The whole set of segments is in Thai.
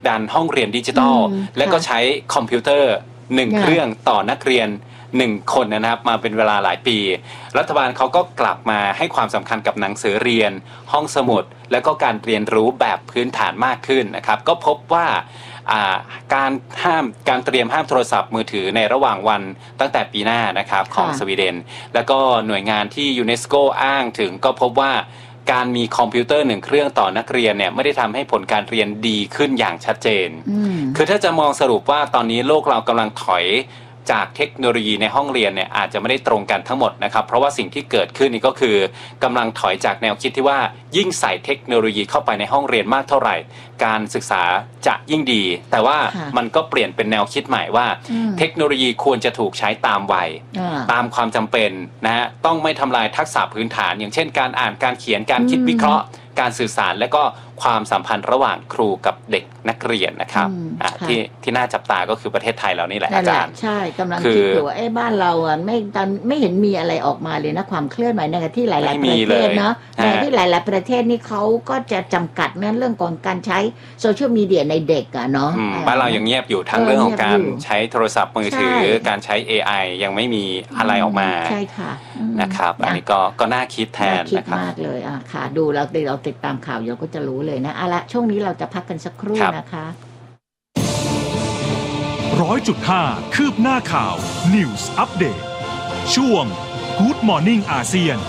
ดันห้องเรียนดิจิทัลและก็ใช้คอมพิวเตอร์1เครื่องต่อนักเรียน1คนนะครับมาเป็นเวลาหลายปีรัฐบาลเขาก็กลับมาให้ความสำคัญกับหนังสือเรียนห้องสมุดและก็การเรียนรู้แบบพื้นฐานมากขึ้นนะครับก็พบว่าการเตรียมห้ามโทรศัพท์มือถือในระหว่างวันตั้งแต่ปีหน้านะครับของสวีเดนแล้วก็หน่วยงานที่ยูเนสโกอ้างถึงก็พบว่าการมีคอมพิวเตอร์1เครื่องต่อนักเรียนเนี่ยไม่ได้ทำให้ผลการเรียนดีขึ้นอย่างชัดเจนคือถ้าจะมองสรุปว่าตอนนี้โลกเรากำลังถอยจากเทคโนโลยีในห้องเรียนเนี่ยอาจจะไม่ได้ตรงกันทั้งหมดนะครับเพราะว่าสิ่งที่เกิดขึ้นนี่ก็คือกำลังถอยจากแนวคิดที่ว่ายิ่งใส่เทคโนโลยีเข้าไปในห้องเรียนมากเท่าไหร่การศึกษาจะยิ่งดีแต่ว่ามันก็เปลี่ยนเป็นแนวคิดใหม่ว่าเทคโนโลยีควรจะถูกใช้ตามวัยตามความจำเป็นนะฮะต้องไม่ทำลายทักษะพื้นฐานอย่างเช่นการอ่านการเขียนการคิดวิเคราะห์การสื่อสารและก็ความสัมพันธ์ระหว่างครูกับเด็กนักเรียนนะครับที่น่าจับตาก็คือประเทศไทยเรานี่แหละอาจารย์ใช่กำลังคิดอยู่ว่าบ้านเราไม่เห็นมีอะไรออกมาเลยนะความเคลื่อนไหวในที่หลายๆประเทศเนาะในที่หลายๆประเทศนี่เขาก็จะจำกัดเรื่องของการใช้โซเชียลมีเดียในเด็กอะเนาะบ้านเรายังเงียบอยู่ทั้งเรื่องของการใช้โทรศัพท์มือถือการใช้ AI ยังไม่มีอะไรออกมาใช่ค่ะนะครับอันนี้ก็น่าคิดแทนนะครับมากเลยค่ะดูเราติดตามข่าวเราก็จะรู้เลยนะละช่วงนี้เราจะพักกันสักครู่นะคะ 100.5 คืบหน้าข่าว News Update ช่วง Good Morning อาเซียน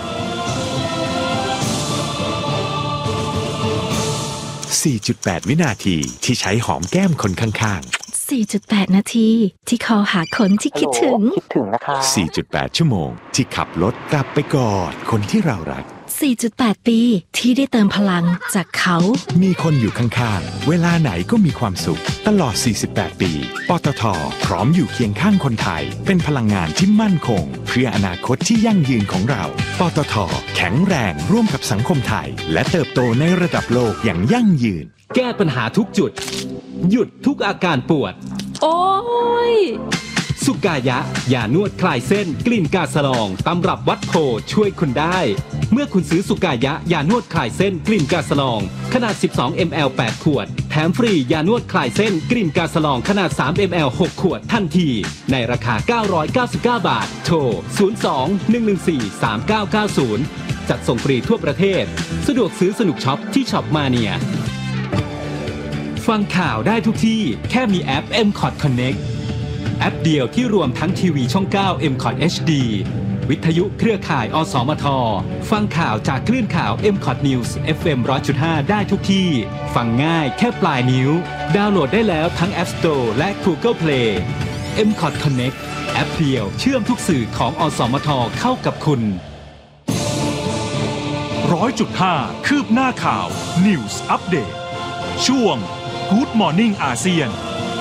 4.8 วินาทีที่ใช้หอมแก้มคนข้างๆ 4.8 นาทีที่คอหาคนที่คิดถึงนะคะ 4.8 ชั่วโมงที่ขับรถกลับไปกอดคนที่เรารัก 4.8 ปีที่ได้เติมพลังจากเขามีคนอยู่ข้างๆเวลาไหนก็มีความสุขตลอด48ปีปตท.พร้อมอยู่เคียงข้างคนไทยเป็นพลังงานที่มั่นคงเพื่ออนาคตที่ยั่งยืนของเราปตท.แข็งแรงร่วมกับสังคมไทยและเติบโตในระดับโลกอย่างยั่งยืนแก้ปัญหาทุกจุดหยุดทุกอาการปวดโอ้ยสุกายะยานวดคลายเส้นกลิ่นกาสลองตำรับวัดโพช่วยคุณได้เมื่อคุณซื้อสุกายะยานวดคลายเส้นกลิ่นกาสลองขนาด12 ml 8 ขวดแถมฟรียานวดคลายเส้นกลิ่นกาสลองขนาด3 ml 6 ขวดทันทีในราคา999 บาทโทร02-114-3990จัดส่งฟรีทั่วประเทศสะดวกซื้อสนุกช็อปที่ช็อปมาเนียฟังข่าวได้ทุกที่แค่มีแอป MCOT Connectแอปเดียวที่รวมทั้งทีวีช่อง 9 MCOT HD วิทยุเครือข่ายอสมทฟังข่าวจากคลื่นข่าว MCOT News FM 100.5 ได้ทุกที่ฟังง่ายแค่ปลายนิ้วดาวน์โหลดได้แล้วทั้ง App Store และ Google Play MCOT Connect แอปเดียวเชื่อมทุกสื่อของอสมทเข้ากับคุณ 100.5 คืบหน้าข่าว News Update ช่วง Good Morning อาเซียน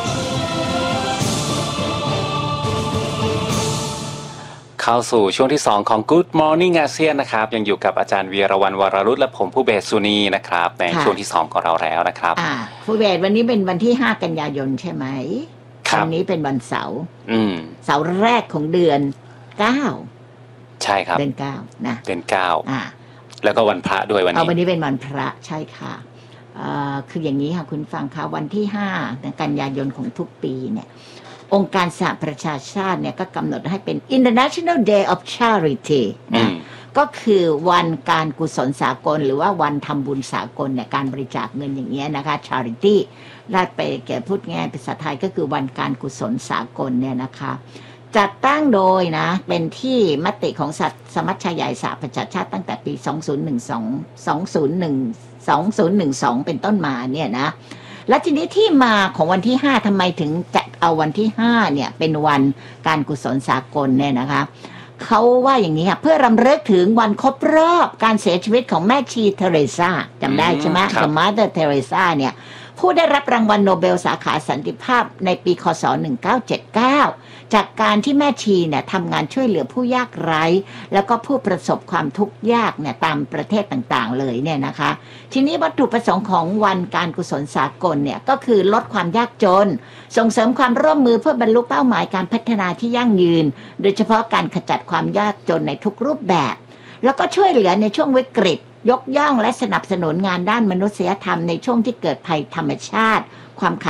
เข้าสู่ช่วงที่2ของ Good Morning อาเซียนนะครับยังอยู่กับอาจารย์วีรวรรณ วรรุตและผมผู้เบสสุนีนะครับในช่วงที่2ของเราแล้วนะครับผู้เบสวันนี้เป็นวันที่5กันยายนใช่ไหมวันนี้เป็นวันเสาร์เสาร์แรกของเดือน9ใช่ครับเดือน9นะเป็น9แล้วก็วันพระด้วยวันนี้เป็นวันพระใช่ค่ะคืออย่างนี้ค่ะคุณฟังค่ะวันที่5กันยายนของทุกปีเนี่ยองค์การสหประชาชาติเนี่ยก็กำหนดให้เป็น International Day of Charity นะก็คือวันการกุศลสากลหรือว่าวันทำบุญสากลเนี่ยการบริจาคเงินอย่างเงี้ยนะคะ Charity ลาดไปแก่พูดง่ายภาษาไทยก็คือวันการกุศลสากลเนี่ยนะคะจัดตั้งโดยนะเป็นที่มติของสมัชชาใหญ่สหประชาชาติตั้งแต่ปี2012เป็นต้นมาเนี่ยนะและทีนี้ที่มาของวันที่5ทำไมถึงจัดเอาวันที่5เนี่ยเป็นวันการกุศลสากลเนี่ยนะคะเขาว่าอย่างนี้ค่ะเพื่อรำลึกถึงวันครบรอบการเสียชีวิตของแม่ชีเทเรซาจำได้ใช่ไหมThe Mother Teresa เนี่ยผู้ได้รับรางวัลโนเบลสาขาสันติภาพในปีคศ1979จากการที่แม่ชีเนี่ยทำงานช่วยเหลือผู้ยากไร้แล้วก็ผู้ประสบความทุกข์ยากเนี่ยตามประเทศต่างๆเลยเนี่ยนะคะทีนี้วัตถุประสงค์ของวันการกุศลสากลเนี่ยก็คือลดความยากจนส่งเสริมความร่วมมือเพื่อบรรลุเป้าหมายการพัฒนาที่ยั่งยืนโดยเฉพาะการขจัดความยากจนในทุกรูปแบบแล้วก็ช่วยเหลือในช่วงวิกฤตยกย่องและสนับสนุนงานด้านมนุษยธรรมในช่วงที่เกิดภัยธรรมชาติความขัด